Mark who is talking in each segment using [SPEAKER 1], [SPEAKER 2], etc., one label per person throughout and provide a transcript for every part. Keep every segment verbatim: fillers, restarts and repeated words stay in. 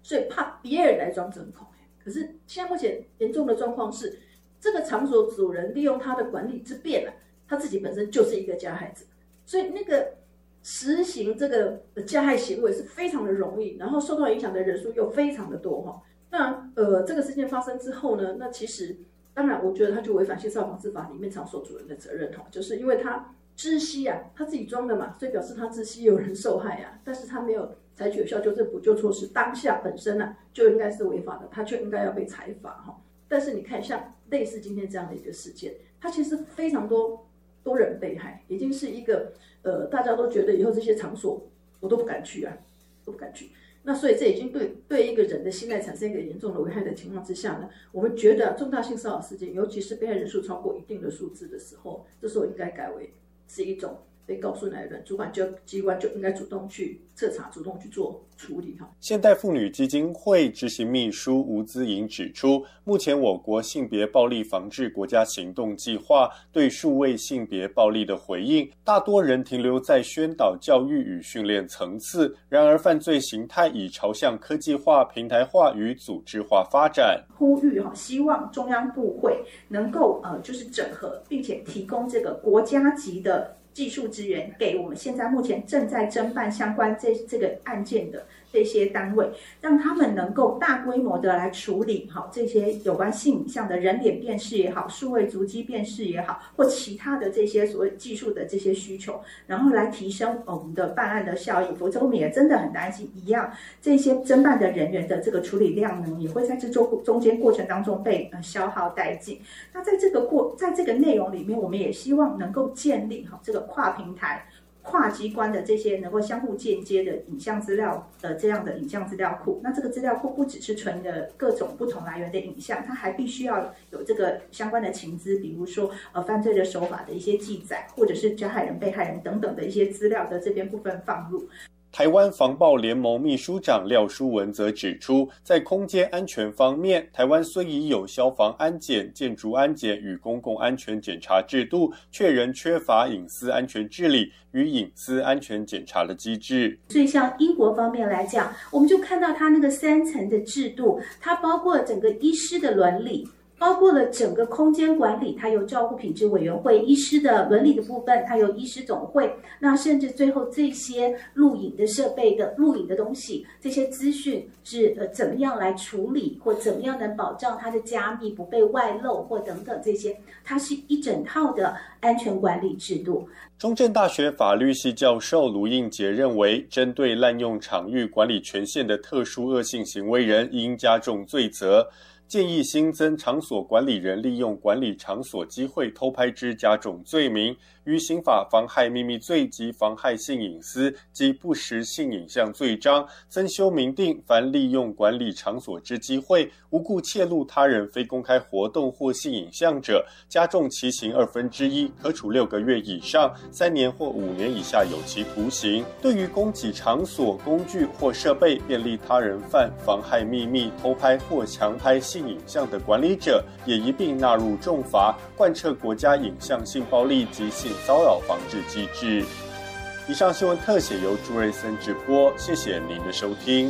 [SPEAKER 1] 所以怕别人来装针孔。可是现在目前严重的状况是，这个场所主人利用他的管理之便啊，他自己本身就是一个加害者，所以那个实行这个加害行为是非常的容易，然后受到影响的人数又非常的多哈。那呃这个事件发生之后呢，那其实当然我觉得他就违反性骚扰防治法里面场所主人的责任哈，就是因为他知悉啊，他自己装的嘛，所以表示他知悉有人受害啊，但是他没有采取有效纠正补救措施，当下本身啊就应该是违法的，他就应该要被裁罚哈。但是你看，像类似今天这样的一个事件，它其实非常多多人被害，已经是一个呃大家都觉得以后这些场所我都不敢去啊，都不敢去。那所以这已经对对一个人的信赖产生一个严重的危害的情况之下呢，我们觉得重大性骚扰事件，尤其是被害人数超过一定的数字的时候，这时候应该改为是一种被告诉来的人，主管就机关就应该主动去彻查，主动去做处理哈。
[SPEAKER 2] 现代妇女基金会执行秘书吴姿莹指出，目前我国性别暴力防治国家行动计划对数位性别暴力的回应，大多人停留在宣导教育与训练层次，然而犯罪形态已朝向科技化、平台化与组织化发展。
[SPEAKER 3] 呼吁哈，希望中央部会能够呃就是整合，并且提供这个国家级的技术资源给我们现在目前正在侦办相关这这个案件的这些单位，让他们能够大规模的来处理好这些有关性影像的人脸辨识也好，数位足迹辨识也好，或其他的这些所谓技术的这些需求，然后来提升我们的办案的效益。否则我们也真的很担心，一样这些侦办的人员的这个处理量呢，也会在这中中间过程当中被呃消耗殆尽。那在这个过在这个内容里面，我们也希望能够建立好这个跨平台、跨机关的这些能够相互间接的影像资料的这样的影像资料库。那这个资料库不只是存的各种不同来源的影像，它还必须要有这个相关的情资，比如说呃犯罪的手法的一些记载，或者是加害人、被害人等等的一些资料的这边部分放入。
[SPEAKER 2] 台湾防暴联盟秘书长廖书文则指出，在空间安全方面，台湾虽已有消防安检、建筑安检与公共安全检查制度，却仍缺乏隐私安全治理与隐私安全检查的机制。
[SPEAKER 3] 所以像英国方面来讲，我们就看到它那个三层的制度，它包括整个医师的伦理，包括了整个空间管理，它有照顾品质委员会，医师的伦理的部分，它有医师总会，那甚至最后这些录影的设备的录影的东西，这些资讯是呃怎么样来处理，或怎么样能保障它的加密不被外漏，或等等这些，它是一整套的安全管理制度。
[SPEAKER 2] 中正大学法律系教授卢应杰认为，针对滥用场域管理权限的特殊恶性行为人，应加重罪责。建议新增场所管理人利用管理场所机会偷拍之加重罪名，于刑法妨害秘密罪及妨害性隐私及不实性影像罪章增修明定，凡利用管理场所之机会，无故窃录他人非公开活动或性影像者，加重其刑二分之一，可处六个月以上三年或五年以下有期徒刑。对于供给场所、工具或设备便利他人犯妨害秘密、偷拍或强拍性影像的管理者，也一并纳入重罚，贯彻国家影像性暴力及性骚扰防治机制。以上新闻特写由朱瑞森直播，谢谢您的收听。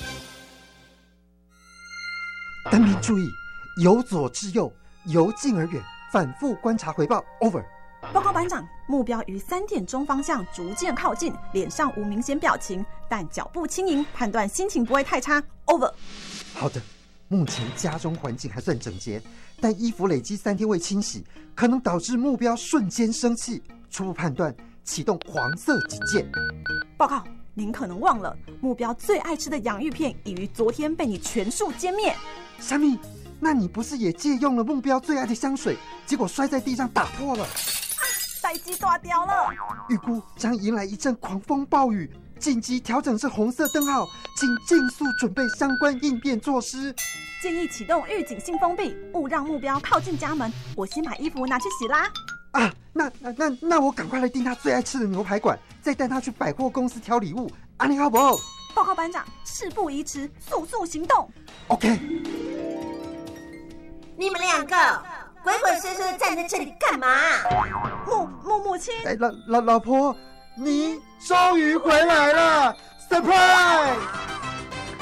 [SPEAKER 4] 单兵注意，由左至右，由近而远，反复观察回报。Over。
[SPEAKER 5] 报告班长，目标于三点钟方向逐渐靠近，脸上无明显表情，但脚步轻盈，判断心情不会太差。Over。
[SPEAKER 4] 好的。目前家中环境还算整洁，但衣服累积三天未清洗，可能导致目标瞬间生气。初步判断，启动黄色警戒。
[SPEAKER 5] 报告，您可能忘了，目标最爱吃的洋芋片已于昨天被你全数歼灭。
[SPEAKER 4] 虾米，那你不是也借用了目标最爱的香水，结果摔在地上打破了？
[SPEAKER 5] 啊，代机断掉了。
[SPEAKER 4] 预估将迎来一阵狂风暴雨。紧急调整至红色灯号，请尽速准备相关应变措施。
[SPEAKER 5] 建议启动预警性封闭，勿让目标靠近家门。我先把衣服拿去洗啦。
[SPEAKER 4] 啊，那那那那我赶快来订他最爱吃的牛排馆，再带他去百货公司挑礼物。安妮好不好？
[SPEAKER 5] 报告班长，事不宜迟，速速行动。
[SPEAKER 4] OK。
[SPEAKER 6] 你们两个鬼鬼祟祟的站在这里干嘛？
[SPEAKER 5] 母母母亲，
[SPEAKER 4] 哎，老老老婆。你终于回来了 ，surprise！